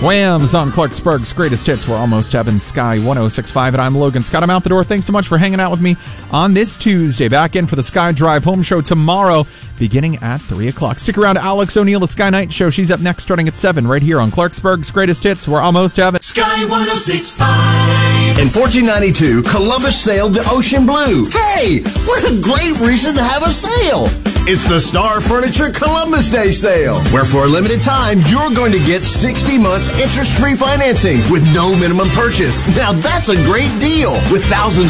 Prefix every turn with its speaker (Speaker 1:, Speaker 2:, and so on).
Speaker 1: Wham's on Clarksburg's Greatest Hits. We're almost Heaven, Sky 106.5, and I'm Logan Scott. I'm out the door. Thanks so much for hanging out with me on this Tuesday. Back in for the Sky Drive Home Show tomorrow, beginning at 3 o'clock. Stick around. Alex O'Neill, the Sky Night Show. She's up next starting at 7 right here on Clarksburg's Greatest Hits. We're almost Heaven.
Speaker 2: Sky 106.5.
Speaker 3: In 1492, Columbus sailed the ocean blue. Hey, what a great reason to have a sale! It's the Star Furniture Columbus Day Sale, where for a limited time, you're going to get 60 months interest-free financing with no minimum purchase. Now that's a great deal. With thousands